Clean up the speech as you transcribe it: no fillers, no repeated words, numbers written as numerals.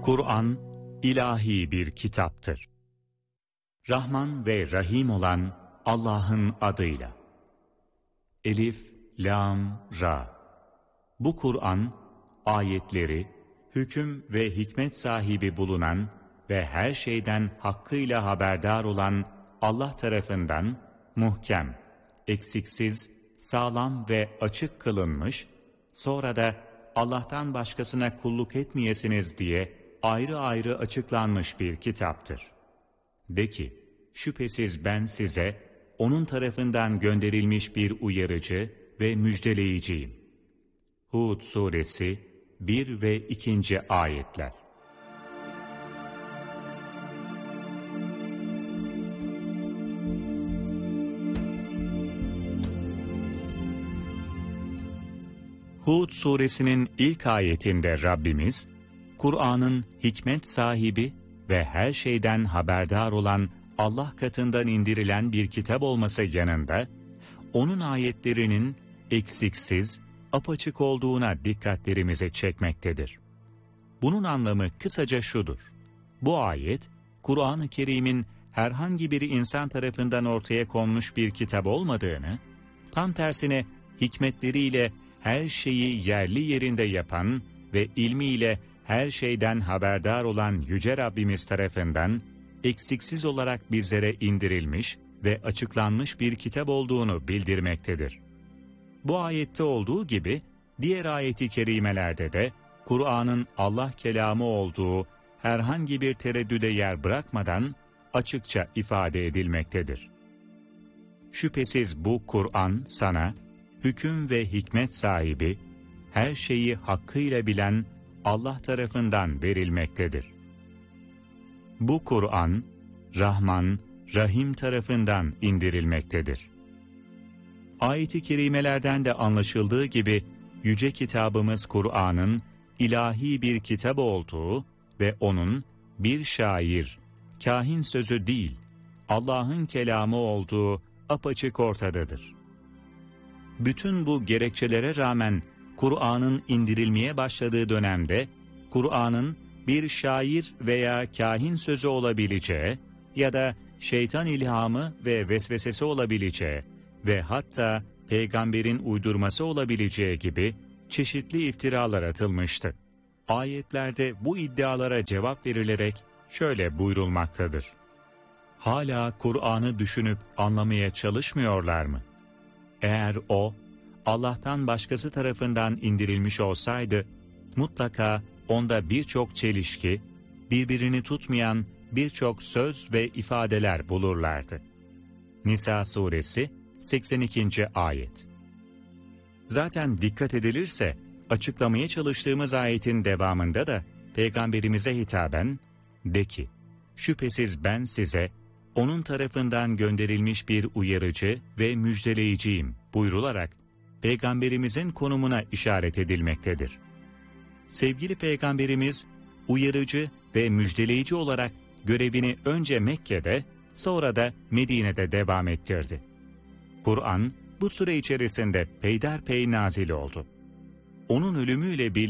Kur'an, ilahi bir kitaptır. Rahman ve Rahim olan Allah'ın adıyla. Elif, Lam, Ra. Bu Kur'an, ayetleri, hüküm ve hikmet sahibi bulunan ve her şeyden hakkıyla haberdar olan Allah tarafından muhkem, eksiksiz, sağlam ve açık kılınmış, sonra da Allah'tan başkasına kulluk etmeyesiniz diye ayrı ayrı açıklanmış bir kitaptır. De ki, şüphesiz ben size onun tarafından gönderilmiş bir uyarıcı ve müjdeleyiciyim. Hud suresi 1 ve 2. ayetler. Hud suresinin ilk ayetinde Rabbimiz, Kur'an'ın hikmet sahibi ve her şeyden haberdar olan Allah katından indirilen bir kitap olması yanında, onun ayetlerinin eksiksiz, apaçık olduğuna dikkatlerimizi çekmektedir. Bunun anlamı kısaca şudur: bu ayet, Kur'an-ı Kerim'in herhangi bir insan tarafından ortaya konmuş bir kitap olmadığını, tam tersine hikmetleriyle her şeyi yerli yerinde yapan ve ilmiyle her şeyden haberdar olan Yüce Rabbimiz tarafından eksiksiz olarak bizlere indirilmiş ve açıklanmış bir kitap olduğunu bildirmektedir. Bu ayette olduğu gibi diğer ayet-i kerimelerde de Kur'an'ın Allah kelamı olduğu herhangi bir tereddüde yer bırakmadan açıkça ifade edilmektedir. Şüphesiz bu Kur'an sana hüküm ve hikmet sahibi, her şeyi hakkıyla bilen Allah tarafından verilmektedir. Bu Kur'an, Rahman, Rahim tarafından indirilmektedir. Ayet-i kerimelerden de anlaşıldığı gibi, yüce kitabımız Kur'an'ın ilahi bir kitap olduğu ve onun bir şair, kahin sözü değil, Allah'ın kelamı olduğu apaçık ortadadır. Bütün bu gerekçelere rağmen Kur'an'ın indirilmeye başladığı dönemde, Kur'an'ın bir şair veya kahin sözü olabileceği ya da şeytan ilhamı ve vesvesesi olabileceği ve hatta peygamberin uydurması olabileceği gibi çeşitli iftiralar atılmıştı. Ayetlerde bu iddialara cevap verilerek şöyle buyurulmaktadır: hala Kur'an'ı düşünüp anlamaya çalışmıyorlar mı? Eğer o, Allah'tan başkası tarafından indirilmiş olsaydı, mutlaka onda birçok çelişki, birbirini tutmayan birçok söz ve ifadeler bulurlardı. Nisa suresi 82. ayet. Zaten dikkat edilirse, açıklamaya çalıştığımız ayetin devamında da Peygamberimize hitaben, de ki, şüphesiz ben size onun tarafından gönderilmiş bir uyarıcı ve müjdeleyiciyim buyrularak, Peygamberimizin konumuna işaret edilmektedir. Sevgili Peygamberimiz, uyarıcı ve müjdeleyici olarak görevini önce Mekke'de, sonra da Medine'de devam ettirdi. Kur'an, bu süre içerisinde peyderpey nazil oldu. Onun ölümüyle birlikte,